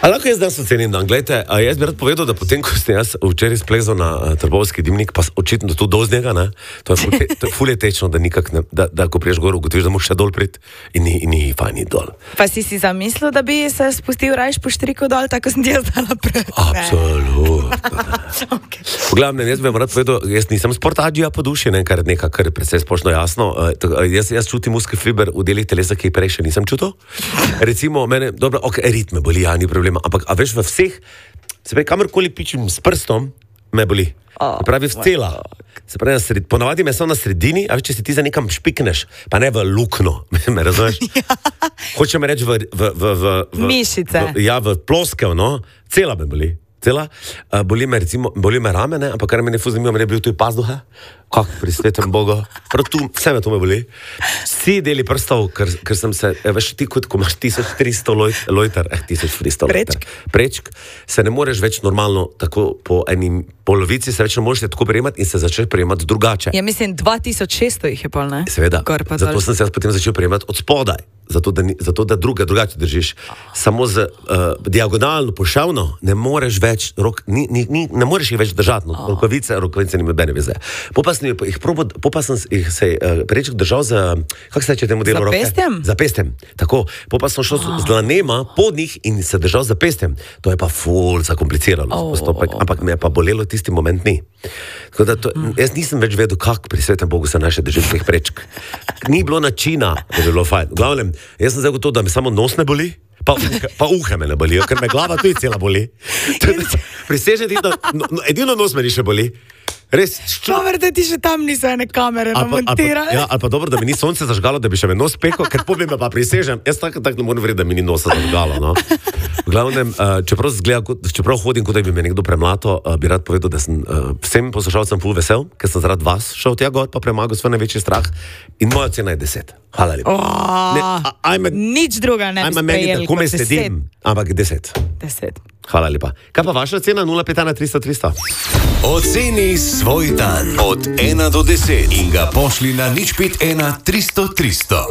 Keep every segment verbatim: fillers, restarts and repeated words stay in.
A lahko jaz danes ocenim dan? Glejte, jaz bi rad povedal, da potem, ko ste jaz včeraj splezal na uh, Trbovski dimnik, pa očitno to do njega, ne, to je ful, te, to je ful je tečno, da nikak ne, da, da ko priješ gor, ugotoviš, da moraš še dol priti in ni, ni fajn ni dol. Pa si si zamislil, da bi se spustil rajš po štriku dol, tako sem ti jaz dala pred? Absolutno. Okay. V glavnem, jaz bi vam rad povedal, jaz nisem sportađija po duši, ne, kar je nekaj, kar je precej splošno jasno. Uh, tako, jaz, jaz čutim muskul fiber v delih telesa, ki jih prej še nisem čutil. Recimo, mene, dobro, ok, ritme boli, ja, ni problema, ampak a veš, v vseh, se pravi, kamorkoli pičim s prstom, me boli. Se pravi, v cela. Se pravi, na sred, ponavadi me samo na sredini, a veš, če si ti za nekam špikneš, pa ne v lukno, me razumeš? Hočem reči v... v, v, v, v mišice. V, ja, v ploskev, no, cela me boli. Cela, uh, boli me recimo, boli me rame, ne, ampak kar me ne fuzim, me je bil tu pazduha, kak pri svetem Bogu, prav tu, vse me to me boli. Vsi deli prstov, ker, ker sem se, veš, ti kot, ko imaš tisoč tristo lojter, eh, tisoč tristo lojter, prečk, se ne moreš več normalno tako po eni polovici, se več ne moreš tako prejemati in se začneš prejemati drugače. Ja, mislim, dva tisoč šeststo jih je pol, ne? Seveda, zato sem se jaz potem začel prejemati od spodaj. Zato da, ni, zato, da druga drugače držiš. Samo z uh, diagonalno, pošavno, ne moreš več, rok, ni, ni, ni, ne moreš jih več držati, no, oh. rokavice, rokavice nima bene veze. Popa sem jih, probod, popa sem jih se uh, preček držal za, kako se reče temu delu roke? Za pestjem? Za pestjem, tako. Popa sem šel oh. z dlanema pod njih in se držal za pestjem. To je pa ful zakompliciralo oh. postopek, ampak me je pa bolelo tisti moment ni. Tako da to, mm. jaz nisem več vedel, kak pri svetem Bogu se naše držim teh prečk. Ni bilo načina, da bi bilo fajn. V glavnem, jaz sem zdaj gotovo, da me samo nos ne boli, pa, pa uhe me ne bolijo, ker me glava tudi cela boli. Prisežem ti, da no, edino nos me ni še boli. Res, Dobar, da ti še tam niso ene kamere namontirali. Ja, ali pa dobro, da mi ni sonce zažgalo, da bi še me nos peko, ker povem me pa prisežem. Jaz tako tak ne moram verjeti, da mi ni nosa zažgalo. No? V glavnem, uh, čeprav, zgleda, čeprav hodim, kot da bi me nekdo premlato, uh, bi rad povedal, da sem uh, vsem poslušalcem ful vesel, ker sem zaradi vas šel tja gor, pa premagal svoj največji strah in moja cena je deset. Hvala lepa. Oh, ne, a, a, nič druga ne bi sprejeli kot deset. Sedim, ampak deset. Deset. Hvala lepa. Kaj pa vaša cena? nula pet ena tristo tristo. Oceni svoj dan od ena do deset in ga pošli na nič pet ena tristo tristo.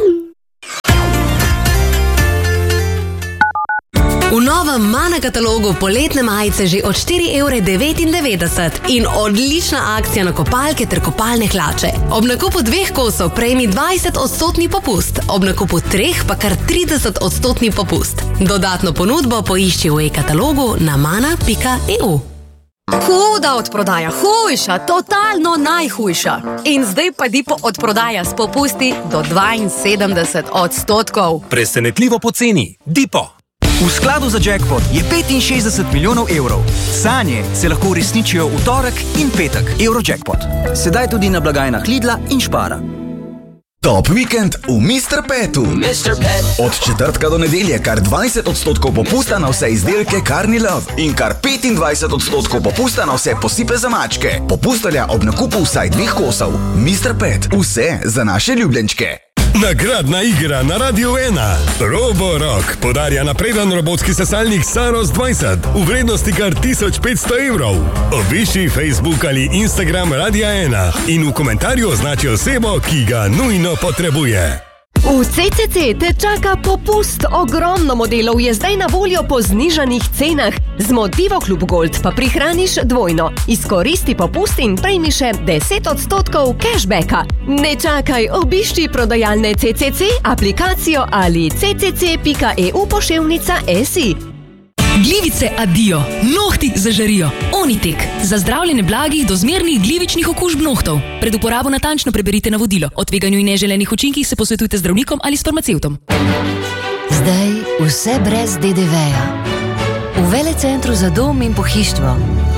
V novem Mana katalogu poletne majice že od štiri evre devetindevetdeset in odlična akcija na kopalke ter kopalne hlače. Ob nakupu dveh kosov prejmi dvajset odstotni popust, ob nakupu treh pa kar trideset odstotni popust. Dodatno ponudbo poišči v e-katalogu na mana pika e u. Huda odprodaja, hujša, totalno najhujša. In zdaj pa Dipo odprodaja s popusti do dvainsedemdeset odstotkov. Presenetljivo poceni. Dipo. V skladu za jackpot je petinšestdeset milijonov evrov. Sanje se lahko uresničijo v torek in petek. Eurojackpot. Sedaj tudi na blagajnah Lidla in Špara. Top vikend v mister Petu. mister Pet. Od četrtka do nedelje kar dvajset odstotkov popusta na vse izdelke Carni Love in kar petindvajset odstotkov popusta na vse posipe za mačke. Popust velja ob nakupu vsaj dveh kosov. mister Pet. Vse za naše ljubljenčke. Nagradna igra na Radio ena. Roborock podarja napreden robotski sesalnik Saros dvajset v vrednosti kar tisoč petsto evrov. Obišči Facebook ali Instagram Radia ena in v komentarju označi osebo, ki ga nujno potrebuje. V C C C te čaka popust. Ogromno modelov je zdaj na voljo po znižanih cenah. Z Motivo Klub Gold pa prihraniš dvojno. Izkoristi popust in prejmi še deset odstotkov cashbacka. Ne čakaj, obišči prodajalne C C C, aplikacijo ali c c c pika e u poševnica s i. Glivice adijo, nohti zažarijo. Onitek. Za zdravljenje blagih do zmernih glivičnih okužb nohtov. Pred uporabo natančno preberite navodilo. O tveganju in neželenih učinkih se posvetujte z zdravnikom ali s farmacevtom. Zdaj vse brez de de veja. V velecentru za dom in pohištvo.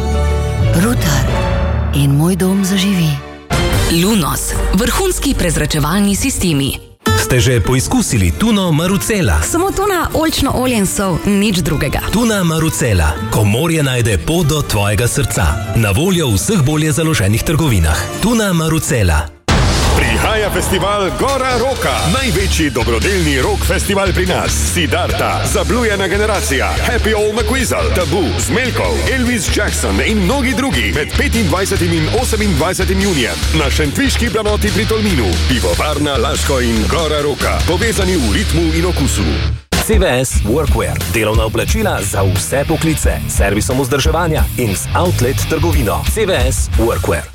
Rutar in moj dom zaživi. Lunos. Vrhunski prezračevalni sistemi. Ste že poizkusili tuno Marucela? Samo tuna, oljčno olje in sol, nič drugega. Tuna Marucela. Ko morje najde pot do tvojega srca. Na voljo v vseh bolje založenih trgovinah. Tuna Marucela. Prihaja festival Gora Roka. Največji dobrodelni rock festival pri nas. Siddharta, Zablujena generacija, Happy Old McQuizzle, Tabu, Zmelkov, Elvis Jackson in mnogi drugi med petindvajsetim in osemindvajsetim junijem na šentviški planoti pri Tolminu. Pivovarna Laško in Gora Roka. Povezani v ritmu in okusu. C V S Workwear. Delovna oblačila za vse poklice, servisom vzdrževanja in z outlet trgovino. C V S Workwear.